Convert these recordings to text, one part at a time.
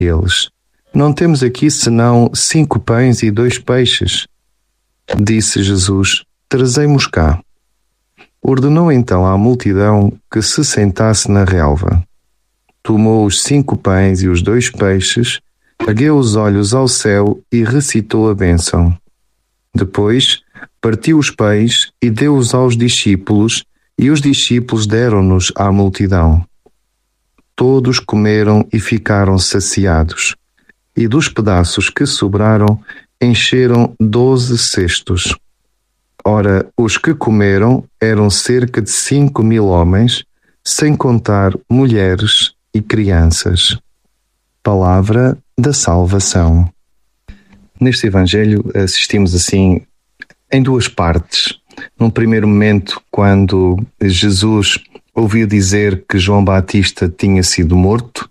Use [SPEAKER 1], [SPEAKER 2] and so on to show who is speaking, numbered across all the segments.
[SPEAKER 1] Eles: não temos aqui senão 5 pães e 2 peixes. Disse Jesus: trazei-mos cá. Ordenou então à multidão que se sentasse na relva. Tomou os 5 pães e os 2 peixes, ergueu os olhos ao céu e recitou a bênção. Depois, partiu os pães e deu-os aos discípulos, e os discípulos deram-nos à multidão. Todos comeram e ficaram saciados, e dos pedaços que sobraram, encheram 12 cestos. Ora, os que comeram eram cerca de 5.000 homens, sem contar mulheres e crianças. Palavra da salvação. Neste Evangelho assistimos assim em 2 partes. Num primeiro momento, quando Jesus ouviu dizer que João Batista tinha sido morto,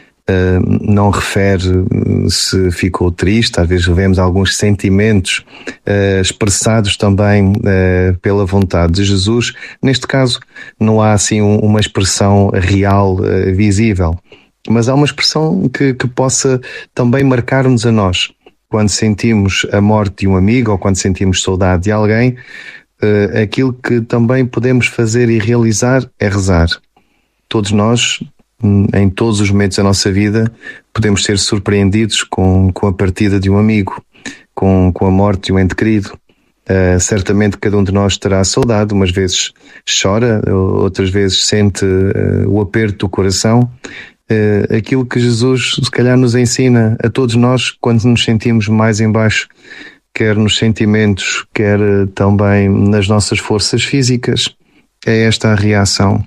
[SPEAKER 1] não refere se ficou triste, às vezes vemos alguns sentimentos expressados também pela vontade de Jesus. Neste caso, não há assim uma expressão real, visível, mas há uma expressão que possa também marcar-nos a nós. Quando sentimos a morte de um amigo ou quando sentimos saudade de alguém, aquilo que também podemos fazer e realizar é rezar. Todos nós, em todos os momentos da nossa vida, podemos ser surpreendidos com a partida de um amigo, com a morte de um ente querido. Certamente cada um de nós terá saudade, umas vezes chora, outras vezes sente o aperto do coração. Aquilo que Jesus se calhar nos ensina a todos nós quando nos sentimos mais em baixo, quer nos sentimentos, quer também nas nossas forças físicas, é esta a reação.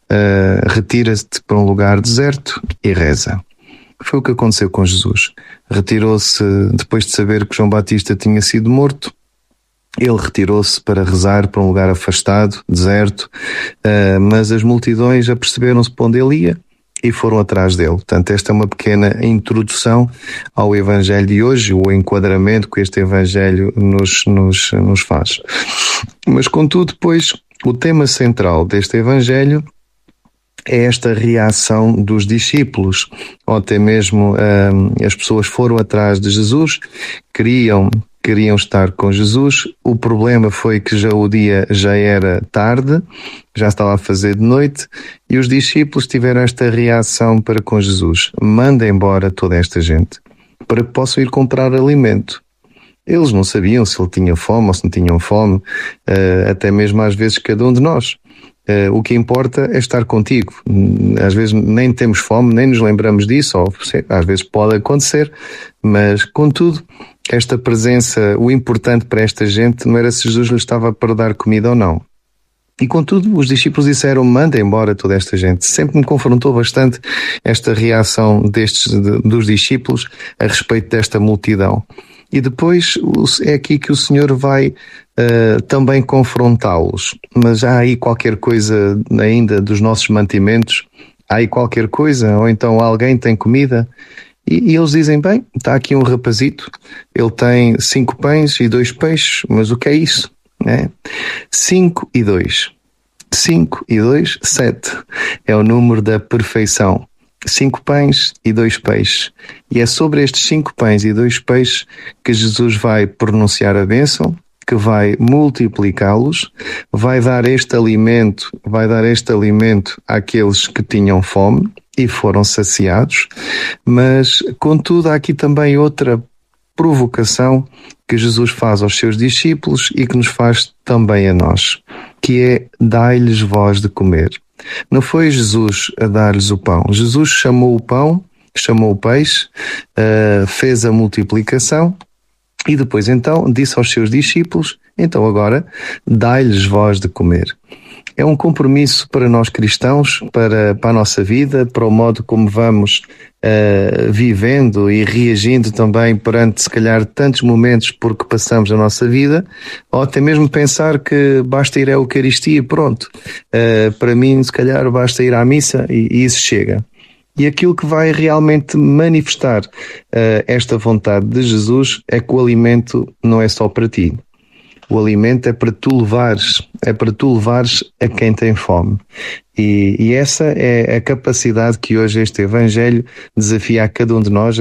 [SPEAKER 1] Retira-te para um lugar deserto e reza. Foi o que aconteceu com Jesus. Retirou-se depois de saber que João Batista tinha sido morto. Ele retirou-se para rezar para um lugar afastado, deserto, mas as multidões aperceberam-se para onde ele ia e foram atrás dele. Portanto, esta é uma pequena introdução ao Evangelho de hoje, o enquadramento que este Evangelho nos faz. Mas, contudo, depois, o tema central deste Evangelho é esta reação dos discípulos, ou até mesmo as pessoas foram atrás de Jesus, queriam estar com Jesus. O problema foi que o dia já era tarde, já estava a fazer de noite, e os discípulos tiveram esta reação para com Jesus: manda embora toda esta gente, para que possam ir comprar alimento. Eles não sabiam se ele tinha fome ou se não tinham fome, até mesmo às vezes cada um de nós. O que importa é estar contigo. Às vezes nem temos fome, nem nos lembramos disso, ou às vezes pode acontecer, mas contudo, esta presença, o importante para esta gente não era se Jesus lhe estava para dar comida ou não. E contudo, os discípulos disseram: manda embora toda esta gente. Sempre me confrontou bastante esta reação dos discípulos a respeito desta multidão. E depois é aqui que o Senhor vai também confrontá-los. Mas há aí qualquer coisa ainda dos nossos mantimentos? Há aí qualquer coisa? Ou então alguém tem comida? E eles dizem: bem, está aqui um rapazito, ele tem 5 pães e 2 peixes, mas o que é isso? 5 e 2. 5 e 2, 7. É o número da perfeição. 5 pães e 2 peixes. E é sobre estes 5 pães e 2 peixes que Jesus vai pronunciar a bênção, que vai multiplicá-los, vai dar este alimento àqueles que tinham fome e foram saciados. Mas, contudo, há aqui também outra provocação que Jesus faz aos seus discípulos e que nos faz também a nós, que é: dai-lhes vós de comer. Não foi Jesus a dar-lhes o pão. Jesus chamou o pão, chamou o peixe, fez a multiplicação e depois então disse aos seus discípulos: então agora dai-lhes vós de comer. É um compromisso para nós cristãos, para a nossa vida, para o modo como vamos vivendo e reagindo também perante, se calhar, tantos momentos por que passamos na nossa vida, ou até mesmo pensar que basta ir à Eucaristia e pronto. Para mim, se calhar, basta ir à missa e isso chega. E aquilo que vai realmente manifestar esta vontade de Jesus é que o alimento não é só para ti. O alimento é para tu levares a quem tem fome. E essa é a capacidade que hoje este Evangelho desafia a cada um de nós.